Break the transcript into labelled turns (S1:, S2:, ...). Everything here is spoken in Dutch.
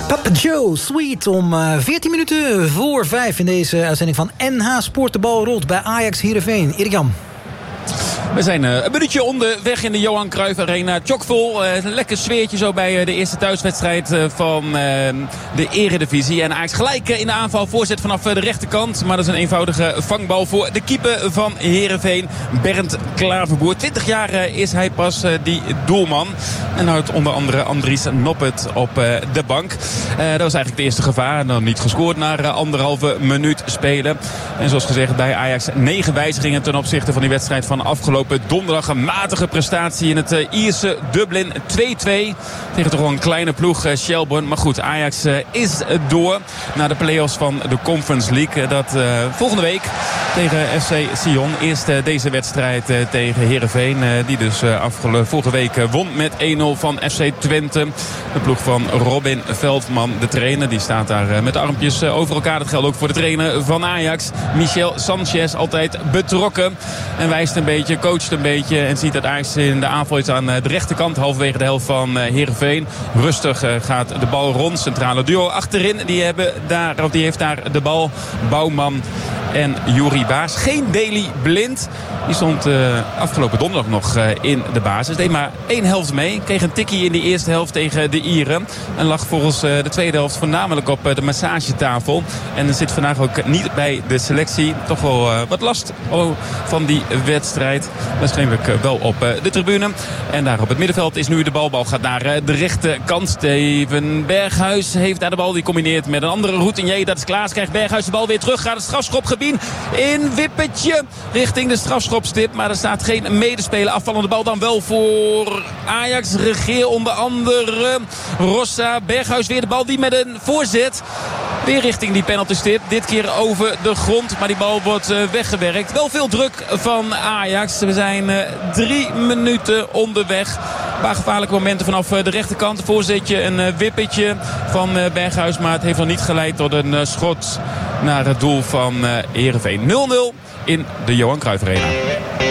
S1: Papa Joe, Sweet, om 14 minuten voor 5 in deze uitzending van NH Sport. De bal rolt bij Ajax Heerenveen. Erik-Jan.
S2: We zijn een minuutje onderweg in de Johan Cruijff Arena. Chockvol, een lekker sfeertje zo bij de eerste thuiswedstrijd van de Eredivisie. En Ajax gelijk in de aanval, voorzet vanaf de rechterkant. Maar dat is een eenvoudige vangbal voor de keeper van Heerenveen, Bernd Klaverboer. 20 jaar is hij pas die doelman. En houdt onder andere Andries Noppert op de bank. Dat was eigenlijk het eerste gevaar. Dan niet gescoord na anderhalve minuut spelen. En zoals gezegd bij Ajax 9 wijzigingen ten opzichte van die wedstrijd van afgelopen donderdag. Een matige prestatie in het Ierse Dublin. 2-2 tegen toch wel een kleine ploeg, Shelbourne. Maar goed, Ajax is door naar de play-offs van de Conference League. Dat volgende week tegen FC Sion. Eerst deze wedstrijd tegen Heerenveen. Die dus vorige week won met 1-0 van FC Twente. De ploeg van Robin Veldman, de trainer. Die staat daar met de armpjes over elkaar. Dat geldt ook voor de trainer van Ajax, Michel Sanchez. Altijd betrokken. En wijst een beetje, coacht een beetje. En ziet dat Ajax in de aanval is aan de rechterkant. Halverwege de helft van Heerenveen. Rustig gaat de bal rond. Centrale duo achterin. Die heeft daar de bal. Bouwman en Juri Baas. Geen Daley Blind. Die stond afgelopen donderdag nog in de basis. Deed maar 1 helft mee. Kreeg een tikkie in de eerste helft tegen de Ieren. En lag volgens de tweede helft voornamelijk op de massagetafel. En zit vandaag ook niet bij de selectie. Toch wel wat last van die wedstrijd. Waarschijnlijk wel op de tribune. En daar op het middenveld is nu de bal. Bal gaat naar de rechterkant. Steven Berghuis heeft daar de bal. Die combineert met een andere routinier. Dat is Klaas. Krijgt Berghuis de bal weer terug. Gaat het strafschopgebied in. Wippetje richting de strafschopstip. Maar er staat geen medespeler. Afvallende bal dan wel voor Ajax. Regeer onder andere. Rossa. Berghuis weer de bal. Die met een voorzet. Weer richting die penaltystip. Dit keer over de grond. Maar die bal wordt weggewerkt. Wel veel druk van Ajax. We zijn 3 minuten onderweg. Een paar gevaarlijke momenten vanaf de rechterkant. Voorzetje, een wippetje van Berghuis. Maar het heeft nog niet geleid tot een schot naar het doel van Heerenveen. 0-0 in de Johan Cruijff Arena.